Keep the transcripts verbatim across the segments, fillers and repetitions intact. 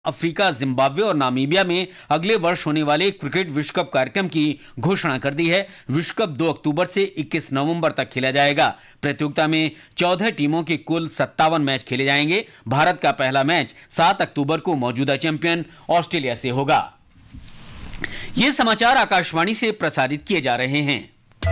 Africa, Zimbabwe और Namibia में अगले वर्ष होने वाले क्रिकेट विश्व कप कार्यक्रम की घोषणा कर दी है। विश्व कप दो अक्टूबर से इक्कीस नवंबर तक खेला जाएगा। प्रतियोगिता में चौदह टीमों के कुल सत्तावन मैच खेले जाएंगे। भारत का पहला मैच सात अक्टूबर को मौजूदा चैंपियन ऑस्ट्रेलिया से होगा। ये समाचार आकाशवाणी से प्रसारित किए जा रहे हैं।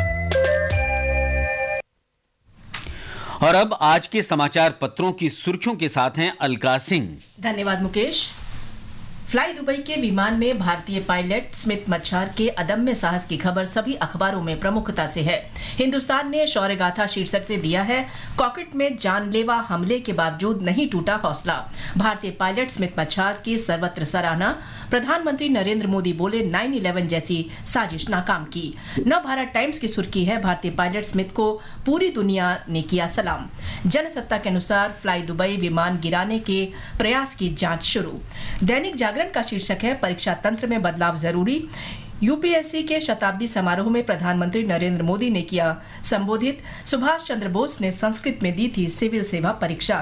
और अब आज के समाचार पत्रों की सुर्खियों के साथ हैं अलका सिंह। धन्यवाद मुकेश। फ्लाई दुबई के विमान में भारतीय पायलट स्मित मच्छार के अदम्य साहस की खबर सभी अखबारों में प्रमुखता से है। हिंदुस्तान ने शौर्य गाथा शीर्षक से दिया है, कॉकपिट में जानलेवा हमले के बावजूद नहीं टूटा हौसला। भारतीय पायलट स्मित मच्छार की सर्वत्र सराहना। प्रधानमंत्री नरेंद्र मोदी बोले नाइन इलेवन जैसी साजिश नाकाम की। नव भारत टाइम्स की सुर्खी है, भारतीय पायलट स्मिथ को पूरी दुनिया ने किया सलाम। जनसत्ता के अनुसार फ्लाई दुबई विमान गिराने के प्रयास की जांच शुरू। दैनिक जागरण का शीर्षक है, परीक्षा तंत्र में बदलाव जरूरी। यूपीएससी के शताब्दी समारोह में प्रधानमंत्री नरेंद्र मोदी ने किया संबोधित। सुभाष चंद्र बोस ने संस्कृत में दी थी सिविल सेवा परीक्षा।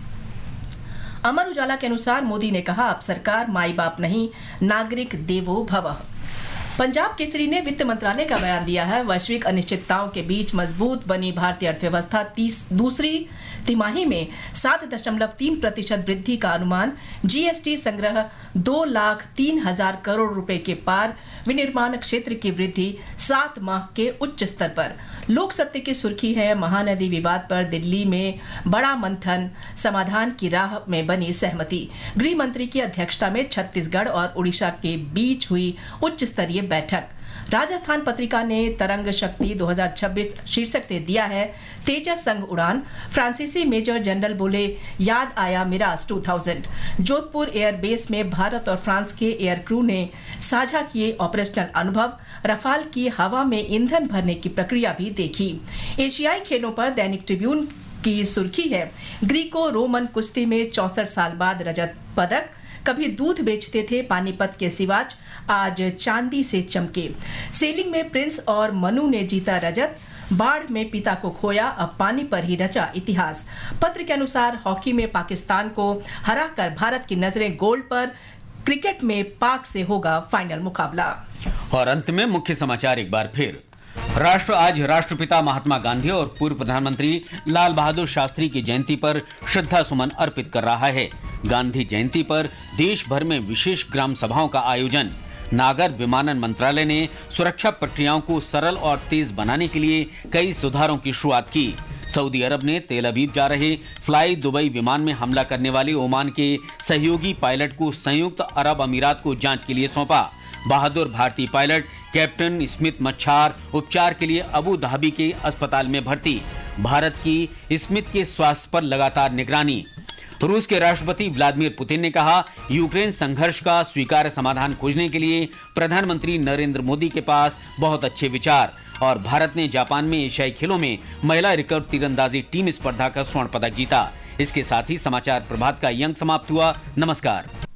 अमर उजाला के अनुसार मोदी ने कहा, अब सरकार माई बाप नहीं, नागरिक देवो भवः। पंजाब केसरी ने वित्त मंत्रालय का बयान दिया है, वैश्विक अनिश्चितताओं के बीच मजबूत बनी भारतीय अर्थव्यवस्था तीस दूसरी तिमाही में सात दशमलव तीन प्रतिशत वृद्धि का अनुमान। जीएसटी संग्रह दो लाख तीन हजार करोड़ रुपए के पार। विनिर्माण क्षेत्र की वृद्धि सात माह के उच्च स्तर पर। लोक सत्य की सुर्खी है, महानदी विवाद पर दिल्ली में बड़ा मंथन, समाधान की राह में बनी सहमति। गृह मंत्री की अध्यक्षता में छत्तीसगढ़ और उड़ीसा के बीच हुई उच्च स्तरीय बैठक। राजस्थान पत्रिका ने तरंग शक्ति दो हज़ार छब्बीस शीर्षक से दिया है, तेजस संग उड़ान। फ्रांसीसी मेजर जनरल बोले, याद आया मिराज दो हज़ार। जोधपुर एयरबेस में भारत और फ्रांस के एयर क्रू ने साझा किए ऑपरेशनल अनुभव। रफाल की हवा में ईंधन भरने की प्रक्रिया भी देखी। एशियाई खेलों पर दैनिक ट्रिब्यून की सुर्खी है, ग्रीको रोमन कुश्ती में चौसठ साल बाद रजत पदक। कभी दूध बेचते थे पानीपत के सिवाच, आज चांदी से चमके। सेलिंग में प्रिंस और मनु ने जीता रजत। बाढ़ में पिता को खोया, अब पानी पर ही रचा इतिहास। पत्र के अनुसार हॉकी में पाकिस्तान को हराकर भारत की नजरें गोल्ड पर। क्रिकेट में पाक से होगा फाइनल मुकाबला। और अंत में मुख्य समाचार एक बार फिर। राष्ट्र आज राष्ट्रपिता महात्मा गांधी और पूर्व प्रधानमंत्री लाल बहादुर शास्त्री की जयंती पर श्रद्धा सुमन अर्पित कर रहा है। गांधी जयंती पर देश भर में विशेष ग्राम सभाओं का आयोजन। नागर विमानन मंत्रालय ने सुरक्षा प्रक्रियाओं को सरल और तेज बनाने के लिए कई सुधारों की शुरुआत की। सऊदी अरब ने तेल अवीव जा रहे फ्लाई दुबई विमान में हमला करने वाले ओमान के सहयोगी पायलट को संयुक्त अरब अमीरात को जांच के लिए सौंपा। बहादुर भारतीय पायलट कैप्टन स्मित मच्छार उपचार के लिए अबू धाबी के अस्पताल में भर्ती। भारत की स्मित के स्वास्थ्य पर लगातार निगरानी। रूस के राष्ट्रपति व्लादिमीर पुतिन ने कहा, यूक्रेन संघर्ष का स्वीकार्य समाधान खोजने के लिए प्रधानमंत्री नरेंद्र मोदी के पास बहुत अच्छे विचार। और भारत ने जापान में एशियाई खेलों में महिला रिकर्व तीरंदाजी टीम स्पर्धा का स्वर्ण पदक जीता। इसके साथ ही समाचार प्रभात का ये अंक समाप्त हुआ। नमस्कार।